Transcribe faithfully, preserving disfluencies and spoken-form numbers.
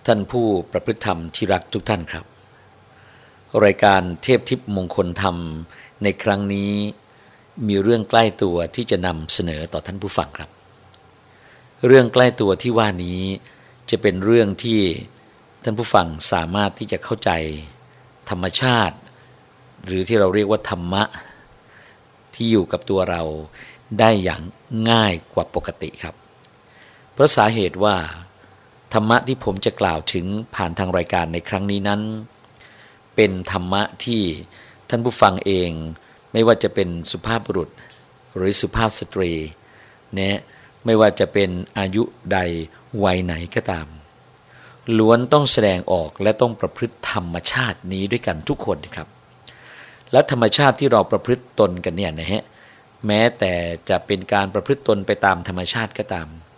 ท่านผู้ประพฤติธรรมที่รักทุกท่านครับรายการเทพทิพย์มงคลธรรมในครั้งนี้มีเรื่องใกล้ตัวที่จะนำเสนอต่อท่านผู้ฟังครับเรื่องใกล้ตัวที่ว่านี้จะเป็นเรื่องที่ท่านผู้ฟังสามารถที่จะเข้าใจธรรมชาติหรือที่เราเรียกว่าธรรมะที่อยู่กับตัวเราได้อย่างง่ายกว่าปกติครับเพราะสาเหตุว่าธรรมะที่ผมจะกล่าวถึงผ่านทางรายการในครั้งนี้นั้นเป็นธรรมะที่ท่านผู้ฟังเองไม่ว่าจะเป็นสุภาพบุรุษหรือสุภาพสตรีเนี่ยไม่ว่าจะเป็นอายุใดวัยไหนก็ตามล้วนต้องแสดงออกและต้องประพฤติธรรมชาตินี้ด้วยกันทุกคนครับและธรรมชาติที่เราประพฤติตนกันเนี่ยนะฮะแม้แต่จะเป็นการประพฤติตนไปตามธรรมชาติก็ตาม